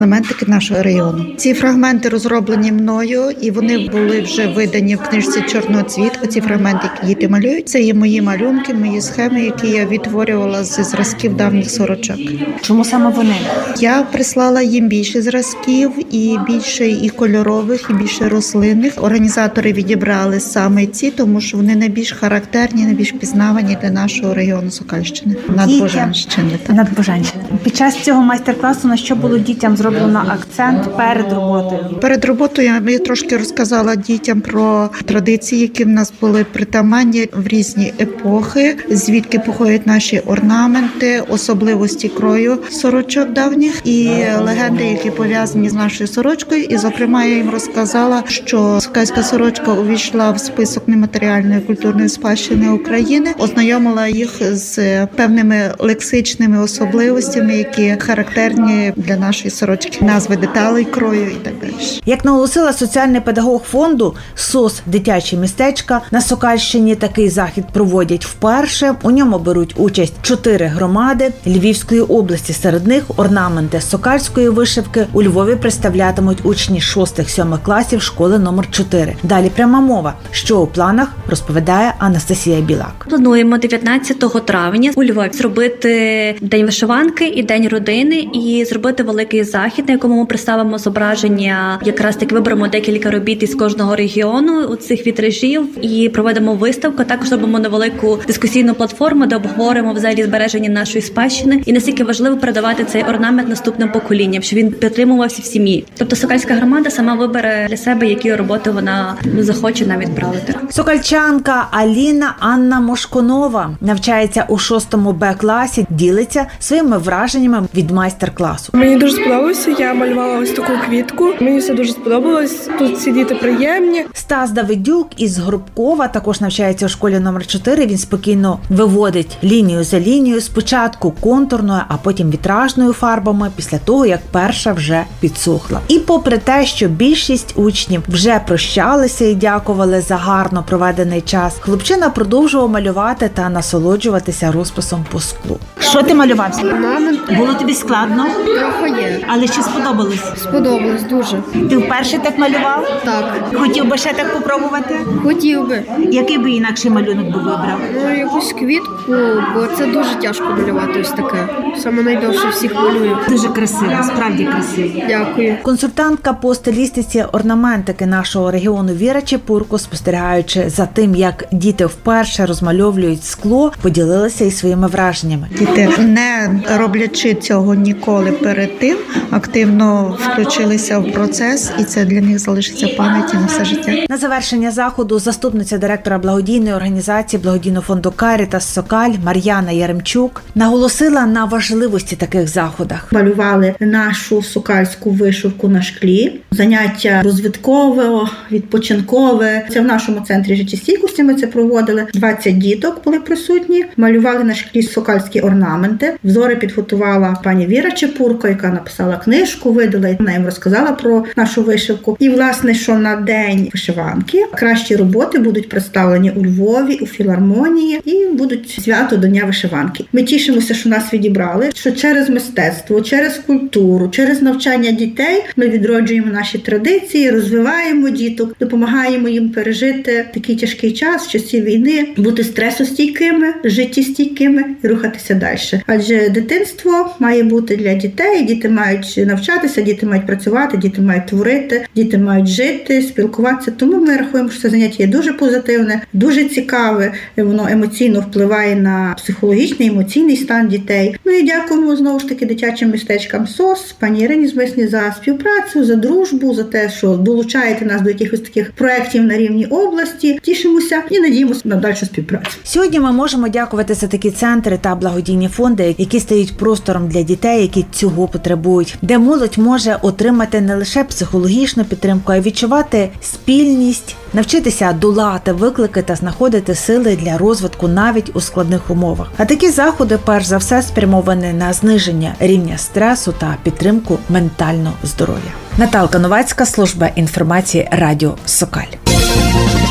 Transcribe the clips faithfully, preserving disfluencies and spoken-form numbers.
Елементики нашого району. Ці фрагменти розроблені мною, і вони були вже видані в книжці «Чорноцвіт». Ці фрагменти, які діти малюють, це є мої малюнки, мої схеми, які я відтворювала зі зразків давніх сорочок. Чому саме вони? Я прислала їм більше зразків, і більше і кольорових, і більше рослинних. Організатори відібрали саме ці, тому що вони найбільш характерні, найбільш пізнавані для нашого району Сокальщини, Надбожанщини. Надбожанщини. Під час цього майстер-класу на що було дітям зроблено акцент перед роботою? Перед роботою я, я трошки розказала дітям про традиції, які в нас були притаманні в різні епохи, звідки походять наші орнаменти, особливості крою сорочок давніх і легенди, які пов'язані з нашою сорочкою. І, зокрема, я їм розказала, що сокальська сорочка увійшла в список нематеріальної культурної спадщини України, ознайомила їх з певними лексичними особливостями, які характерні для нашої сорочки, назви деталей крою і так далі. Як наголосила соціальний педагог фонду СОС «Дитячі містечка», на Сокальщині такий захід проводять вперше. У ньому беруть участь чотири громади Львівської області. Серед них орнаменти сокальської вишивки у Львові представлятимуть учні шостих-сьомих класів школи номер чотири. Далі пряма мова. Що у планах, розповідає Анастасія Білак. Плануємо дев'ятнадцятого травня у Львові зробити День вишиванки і День родини, і зробити великий захід, на якому ми представимо зображення, якраз так виберемо декілька робіт із кожного регіону у цих вітражів і проведемо виставку. Також зробимо невелику дискусійну платформу, де обговоримо взагалі збереження нашої спадщини і наскільки важливо передавати цей орнамент наступним поколінням, щоб він підтримувався в сім'ї. Тобто Сокальська громада сама вибере для себе, які роботи вона захоче нам відправити. Сокальчанка Аліна Анна Мошконова навчається у шостому Б класі, ділиться своїми враженнями від майстер-класу. Мені дуже сподобалося, я малювала ось таку квітку. Мені все дуже сподобалось, тут ці діти приємні. Стас Давидюк із Грубкова також навчається у школі номер чотири. Він спокійно виводить лінію за лінією, спочатку контурною, а потім вітражною фарбами, після того, як перша вже підсохла. І попри те, що більшість учнів вже прощалися і дякували за гарно проведений час, хлопчина продовжував малювати та насолоджуватися розписом по склу. Що ти малював? Орнамент. Було тобі складно? Трохи є. Але чи сподобалось? Сподобалось дуже. Ти вперше так малював? Так. Хотів би ще так попробувати? Хотів би. Який би інакший малюнок би вибрав? Ну, якусь квітку, бо це дуже тяжко малювати ось таке. Саме найдовше всіх малюю. Дуже красиво, справді красиво. Дякую. Консультантка по стилістиці орнаментики нашого регіону Віра Чепурко, спостерігаючи за тим, як діти вперше розмальовують скло, поділилася із своїми враженнями. Діти, не роблячи цього ніколи перед тим, активно включилися в процес, і це для них залишиться в пам'яті на все життя. На завершення заходу заступниця директора благодійної організації благодійного фонду «Карітас Сокаль» Мар'яна Яремчук наголосила на важливості таких заходах. Малювали нашу сокальську вишивку на шклі. Заняття розвиткове, відпочинкове. Це в нашому центрі життєстійкості ми це проводили. двадцять діток були присутні. Малювали на шклі сокальські орнаменти. Взори підготувала пані Віра Чепурко, яка написала книжку, видала, і вона їм розказала про нашу вишивку. І, власне, що на день вишиванки кращі роботи будуть представлені у Львові, у філармонії і будуть свято до Дня вишиванки. Ми тішимося, що нас відібрали, що через мистецтво, через культуру, через навчання дітей ми відроджуємо наші традиції, розвиваємо діток, допомагаємо їм пережити такий тяжкий час, в часі війни, бути стресостійкими, життєстійкими і рухатися далі. Адже дитинство має бути для дітей, діти мають навчатися, діти мають працювати, діти мають творити, діти мають жити, спілкуватися. Тому ми рахуємо, що це заняття є дуже позитивне, дуже цікаве, воно емоційно впливає на психологічний, емоційний стан дітей. Ну і дякуємо знову ж таки дитячим містечкам СОС, пані Ірині Змисні за співпрацю, за дружбу, за те, що долучаєте нас до якихось таких проєктів на рівні області. Тішимося і надіємося на дальшу співпрацю. Сьогодні ми можемо дякувати за такі центри та благодійні фонди, які стають простором для дітей, які цього потребують, де молодь може отримати не лише психологічну підтримку, а й відчувати спільність, навчитися долати виклики та знаходити сили для розвитку навіть у складних умовах. А такі заходи, перш за все, спрямовані на зниження рівня стресу та підтримку ментального здоров'я. Наталка Новацька, служба інформації радіо Сокаль.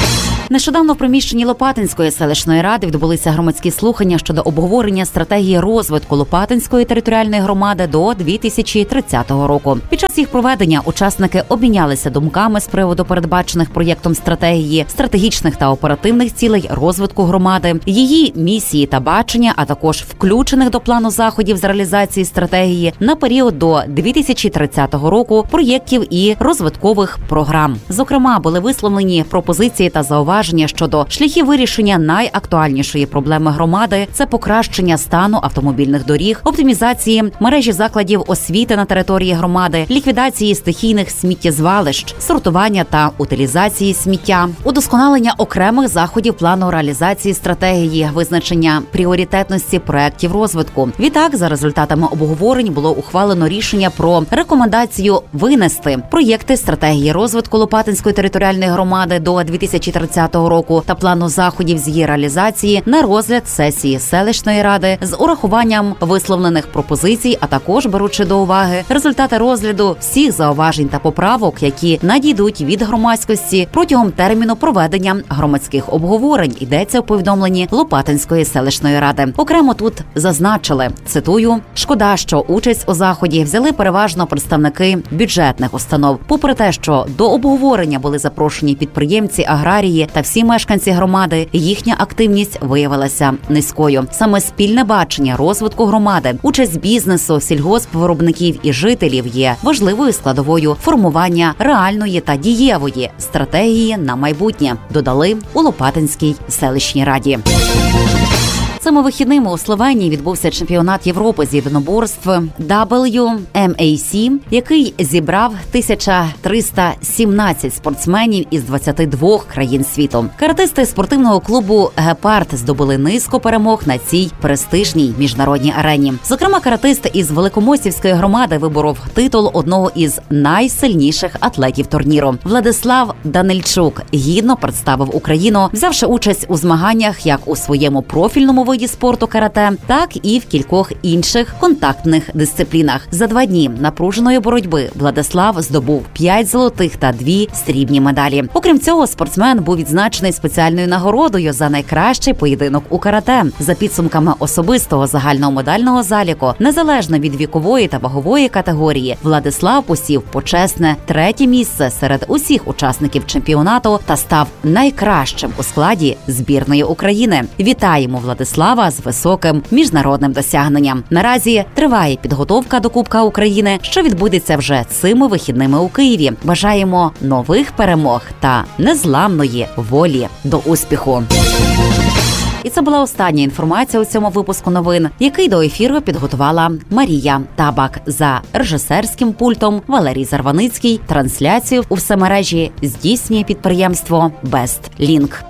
Нещодавно в приміщенні Лопатинської селищної ради відбулися громадські слухання щодо обговорення стратегії розвитку Лопатинської територіальної громади до дві тисячі тридцятого року. Під час їх проведення учасники обмінялися думками з приводу передбачених проєктом стратегії, стратегічних та оперативних цілей розвитку громади, її місії та бачення, а також включених до плану заходів з реалізації стратегії на період до дві тисячі тридцятого року проєктів і розвиткових програм. Зокрема, були висловлені пропозиції та зауваження щодо шляхів вирішення найактуальнішої проблеми громади – це покращення стану автомобільних доріг, оптимізації мережі закладів освіти на території громади, ліквідації стихійних сміттєзвалищ, сортування та утилізації сміття, удосконалення окремих заходів плану реалізації стратегії, визначення пріоритетності проєктів розвитку. Відтак, за результатами обговорень було ухвалено рішення про рекомендацію винести проєкти стратегії розвитку Лопатинської територіальної громади до дві тисячі тридцятого року та плану заходів з її реалізації на розгляд сесії селищної ради з урахуванням висловлених пропозицій, а також беручи до уваги результати розгляду всіх зауважень та поправок, які надійдуть від громадськості протягом терміну проведення громадських обговорень, йдеться у повідомленні Лопатинської селищної ради. Окремо тут зазначили, цитую, «Шкода, що участь у заході взяли переважно представники бюджетних установ. Попри те, що до обговорення були запрошені підприємці, аграрії та всі мешканці громади, їхня активність виявилася низькою. Саме спільне бачення розвитку громади, участь бізнесу, сільгоспвиробників і жителів є важливою складовою формування реальної та дієвої стратегії на майбутнє», додали у Лопатинській селищній раді. Цими вихідними у Словенії відбувся чемпіонат Європи з єдиноборств дабл ю ем ей сі, який зібрав тисяча триста сімнадцять спортсменів із двадцяти двох країн світу. Каратисти спортивного клубу «Гепард» здобули низку перемог на цій престижній міжнародній арені. Зокрема, каратист із Великомостівської громади виборов титул одного із найсильніших атлетів турніру. Владислав Данильчук гідно представив Україну, взявши участь у змаганнях як у своєму профільному виді спорту карате, так і в кількох інших контактних дисциплінах. За два дні напруженої боротьби Владислав здобув п'ять золотих та дві срібні медалі. Окрім цього, спортсмен був відзначений спеціальною нагородою за найкращий поєдинок у карате. За підсумками особистого загального медального заліку, незалежно від вікової та вагової категорії, Владислав посів почесне третє місце серед усіх учасників чемпіонату та став найкращим у складі збірної України. Вітаємо Владислава з високим міжнародним досягненням. Наразі триває підготовка до Кубка України, що відбудеться вже цими вихідними у Києві. Бажаємо нових перемог та незламної волі до успіху. І це була остання інформація у цьому випуску новин, який до ефіру підготувала Марія Табак. За режисерським пультом Валерій Зарваницький. Трансляцію у всемережі здійснює підприємство «Бест Лінк».